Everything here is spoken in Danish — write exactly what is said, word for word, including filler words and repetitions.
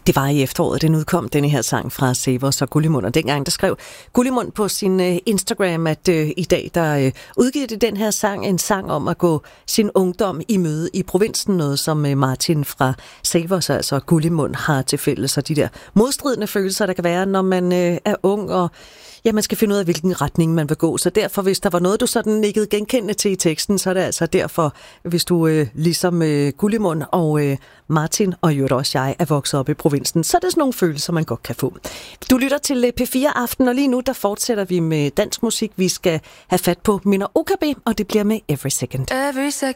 Det var i efteråret, den udkom, denne her sang fra Severs og Gullimund. Og dengang, der skrev Gullimund på sin uh, Instagram, at uh, i dag, der uh, udgiver det den her sang, en sang om at gå sin ungdom i møde i provinsen. Noget, som uh, Martin fra Severs, altså Gullimund, har til fælles. Og de der modstridende følelser, der kan være, når man uh, er ung, og ja, man skal finde ud af, hvilken retning man vil gå. Så derfor, hvis der var noget, du sådan nikkede genkendende til i teksten, så er det altså derfor, hvis du uh, ligesom uh, Gullimund og uh, Martin og jo også jeg er vokset op i provinsen, så er det sådan nogle følelser, man godt kan få. Du lytter til P fire Aften, og lige nu der fortsætter vi med dansk musik. Vi skal have fat på Minna O K B, og det bliver med Every Second. Every second